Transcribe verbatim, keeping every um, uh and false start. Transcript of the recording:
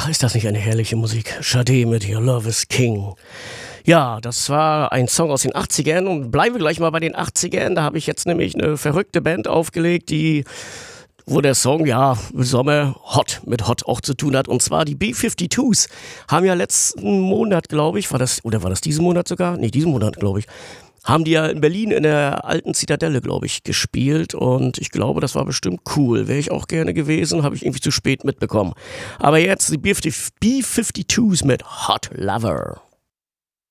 Ach, ist das nicht eine herrliche Musik? Sade mit Your Love is King. Ja, das war ein Song aus den achtzigern und bleiben wir gleich mal bei den achtzigern. Da habe ich jetzt nämlich eine verrückte Band aufgelegt, die, wo der Song ja im Sommer Hot mit Hot auch zu tun hat. Und zwar die B zweiundfünfziger haben ja letzten Monat, glaube ich, war das, oder war das diesen Monat sogar? Nee, diesen Monat, glaube ich. Haben die ja in Berlin in der alten Zitadelle, glaube ich, gespielt und ich glaube, das war bestimmt cool. Wäre ich auch gerne gewesen, habe ich irgendwie zu spät mitbekommen. Aber jetzt die B zweiundfünfziger mit Hot Lover.